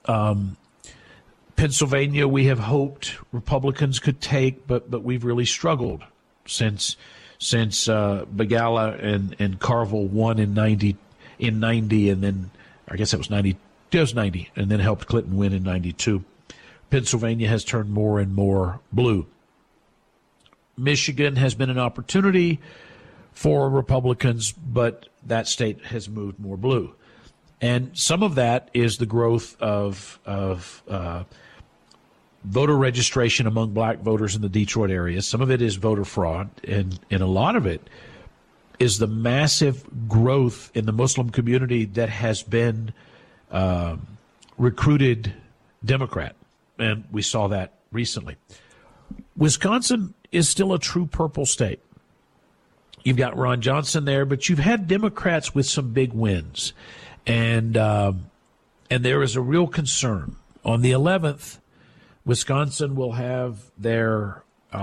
Pennsylvania, we have hoped Republicans could take, but we've really struggled since Begala and Carville won in 90, and then I guess it was 90. It was 90, and then helped Clinton win in 92. Pennsylvania has turned more and more blue. Michigan has been an opportunity for Republicans, but that state has moved more blue. And some of that is the growth of voter registration among black voters in the Detroit area. Some of it is voter fraud, and a lot of it is the massive growth in the Muslim community that has been recruited Democrat. And we saw that recently. Wisconsin is still a true purple state. You've got Ron Johnson there, but you've had Democrats with some big wins. And there is a real concern. On the 11th, Wisconsin will have their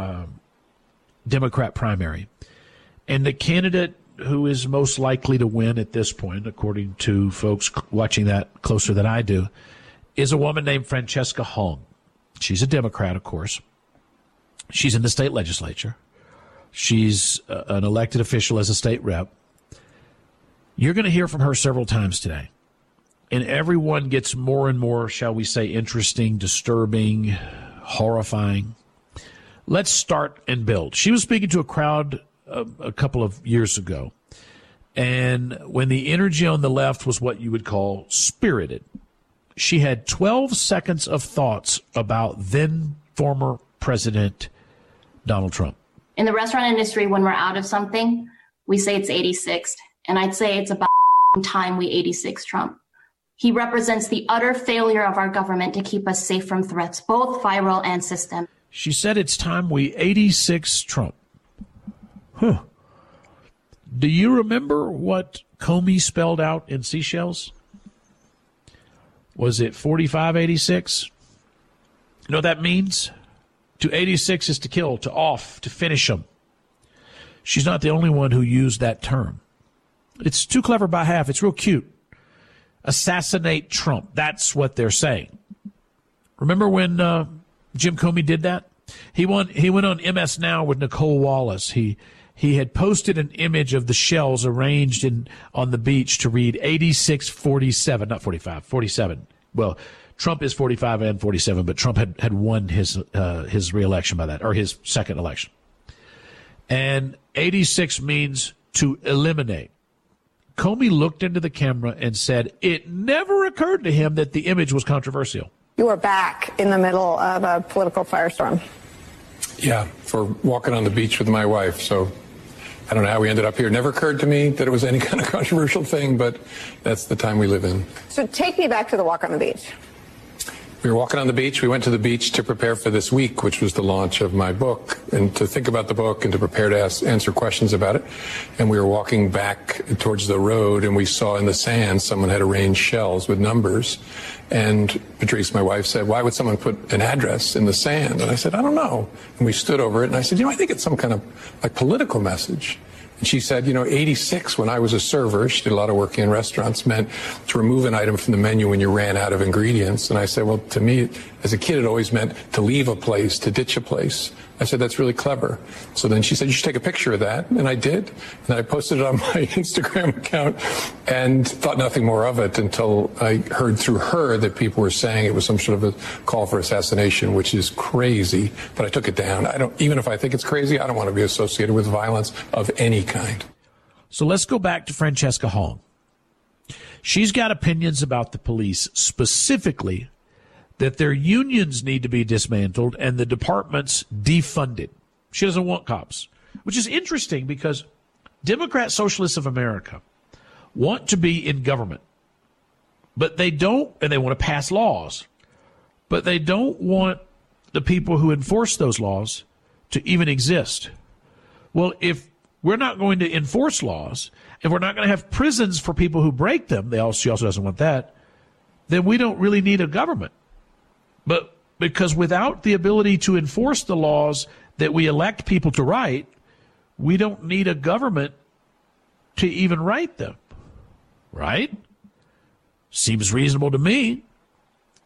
Democrat primary. And the candidate who is most likely to win at this point, according to folks watching that closer than I do, is a woman named Francesca Hong. She's a Democrat, of course. She's in the state legislature. She's an elected official as a state rep. You're going to hear from her several times today. And everyone gets more and more, shall we say, interesting, disturbing, horrifying. Let's start and build. She was speaking to a crowd a couple of years ago. And when the energy on the left was what you would call spirited, she had 12 seconds of thoughts about then former President Donald Trump. In the restaurant industry, when we're out of something, we say it's 86th. And I'd say it's about time we 86 Trump. He represents the utter failure of our government to keep us safe from threats, both viral and systemic. She said it's time we 86 Trump. Huh. Do you remember what Comey spelled out in Seashells? Was it 4586? You know what that means? To 86 is to kill, to off, to finish them. She's not the only one who used that term. It's too clever by half. It's real cute. Assassinate Trump. That's what they're saying. Remember when Jim Comey did that? He went on MS Now with Nicole Wallace. He had posted an image of the shells arranged on the beach to read 86-47, not 45, 47. Well, Trump is 45 and 47, but Trump had won his re-election by that, or his second election. And 86 means to eliminate. Comey looked into the camera and said it never occurred to him that the image was controversial. You are back in the middle of a political firestorm. Yeah, for walking on the beach with my wife. So I don't know how we ended up here. It never occurred to me that it was any kind of controversial thing, but that's the time we live in. So take me back to the walk on the beach. We were walking on the beach. We went to the beach to prepare for this week, which was the launch of my book, and to think about the book and to prepare to answer questions about it. And we were walking back towards the road, and we saw in the sand someone had arranged shells with numbers. And Patrice, my wife, said, why would someone put an address in the sand? And I said, I don't know. And we stood over it, and I said, I think it's some kind of like political message. And she said, 86, when I was a server, she did a lot of work in restaurants, meant to remove an item from the menu when you ran out of ingredients. And I said, well, to me, as a kid, it always meant to leave a place, to ditch a place. I said, that's really clever. So then she said, you should take a picture of that. And I did. And I posted it on my Instagram account and thought nothing more of it until I heard through her that people were saying it was some sort of a call for assassination, which is crazy. But I took it down. Even if I think it's crazy, I don't want to be associated with violence of any kind. So let's go back to Francesca Hong. She's got opinions about the police, specifically that their unions need to be dismantled and the departments defunded. She doesn't want cops, which is interesting because Democrat Socialists of America want to be in government, but they don't, and they want to pass laws, but they don't want the people who enforce those laws to even exist. Well, if we're not going to enforce laws, if we're not going to have prisons for people who break them, she also doesn't want that, then we don't really need a government. But because without the ability to enforce the laws that we elect people to write, we don't need a government to even write them. Right? Seems reasonable to me.